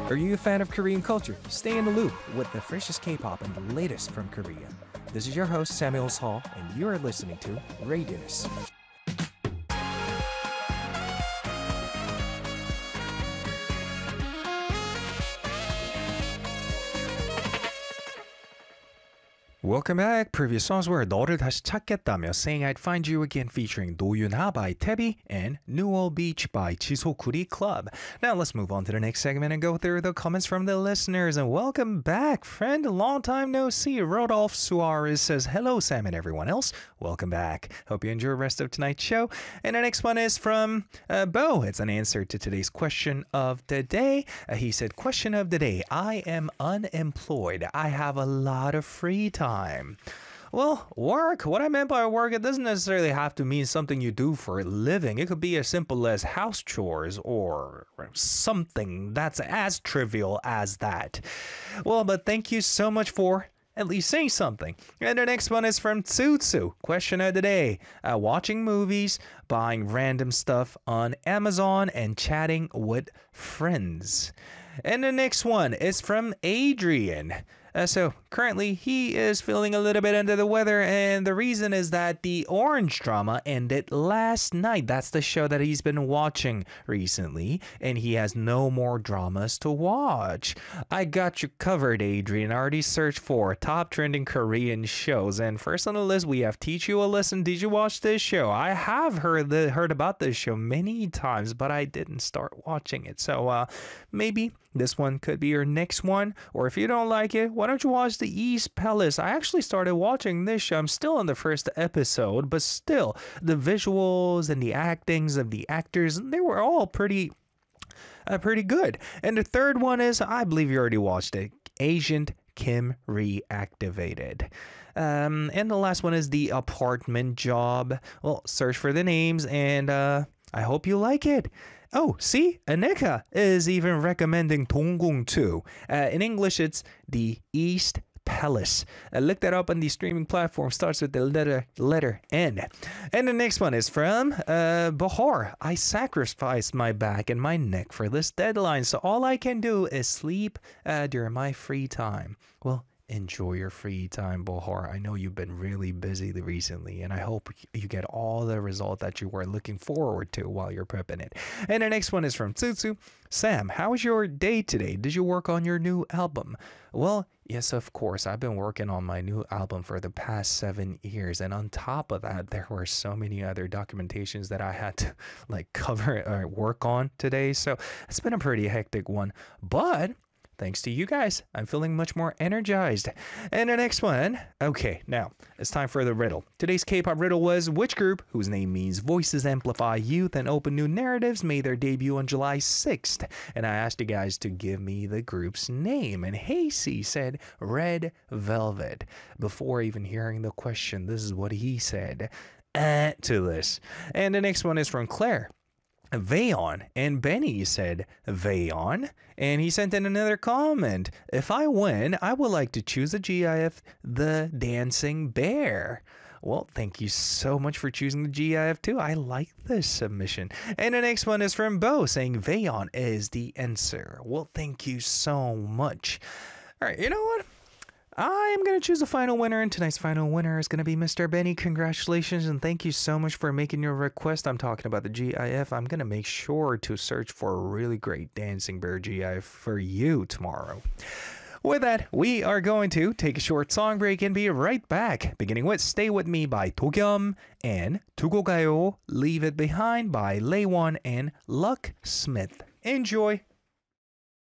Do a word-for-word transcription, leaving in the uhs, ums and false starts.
Are you a fan of Korean culture? Stay in the loop with the freshest K-pop and the latest from Korea. This is your host Samuel Hall, and you are listening to Radius. Welcome back. Previous songs were 너를 다시 찾겠다며 Saying I'd Find You Again featuring 도윤하 by Tebi and Newell Beach by 지소쿠리 Club. Now let's move on to the next segment and go through the comments from the listeners. And welcome back, friend. Long time no see. Rodolphe Suarez says, hello, Sam and everyone else. Welcome back. Hope you enjoy the rest of tonight's show. And the next one is from uh, Bo. It's an answer to today's question of the day. Uh, he said, question of the day. I am unemployed. I have a lot of free time. Well, work, what I meant by work, it doesn't necessarily have to mean something you do for a living. It could be as simple as house chores or something that's as trivial as that. Well, but thank you so much for at least saying something. And the next one is from Tsutsu. Question of the day. Uh, watching movies, buying random stuff on Amazon, and chatting with friends. And the next one is from Adrian. Uh, so currently he is feeling a little bit under the weather, and the reason is that the Orange drama ended last night. That's the show that he's been watching recently, and he has no more dramas to watch. I got you covered, Adrian. I already searched for top trending Korean shows, and first on the list we have Teach You a Lesson. Did you watch this show? I have heard the, heard about this show many times, but I didn't start watching it. So uh, maybe this one could be your next one, or if you don't like it, why don't you watch The East Palace? I actually started watching this show. I'm still on the first episode, but still, the visuals and the actings of the actors, they were all pretty, uh, pretty good. And the third one is, I believe you already watched it, Agent Kim Reactivated. Um, and the last one is The Apartment Job. Well, search for the names, and uh, I hope you like it. Oh, see, Anika is even recommending 동궁 too. Uh, in English, it's The East Palace. Uh, look that up on the streaming platform. Starts with the letter letter N. And the next one is from uh, Bahar. I sacrificed my back and my neck for this deadline, so all I can do is sleep uh, during my free time. Well, enjoy your free time, Bahar. I know you've been really busy recently, and I hope you get all the result that you were looking forward to while you're prepping it. And the next one is from Tsutsu. Sam, how was your day today? Did you work on your new album? Well, yes, of course. I've been working on my new album for the past seven years. And on top of that, there were so many other documentations that I had to like cover or work on today. So it's been a pretty hectic one. But thanks to you guys, I'm feeling much more energized. And the next one, okay, now it's time for the riddle. Today's K-pop riddle was, which group, whose name means voices amplify youth and open new narratives, made their debut on July sixth? And I asked you guys to give me the group's name. And Hasey said Red Velvet. Before even hearing the question, this is what he said uh, to this. And the next one is from Claire. Vayon, and Benny said Vayon, and he sent in another comment. If I win, I would like to choose a GIF, the Dancing Bear. Well, thank you so much for choosing the GIF too. I like this submission. And the next one is from Bo saying Vayon is the answer. Well, thank you so much. All right, you know what? I'm going to choose a final winner, and tonight's final winner is going to be Mister Benny. Congratulations, and thank you so much for making your request. I'm talking about the GIF. I'm going to make sure to search for a really great Dancing Bear GIF for you tomorrow. With that, we are going to take a short song break and be right back, beginning with Stay With Me by Dogyum and 두고 가요, Leave It Behind by Laywan and Luck Smith. Enjoy!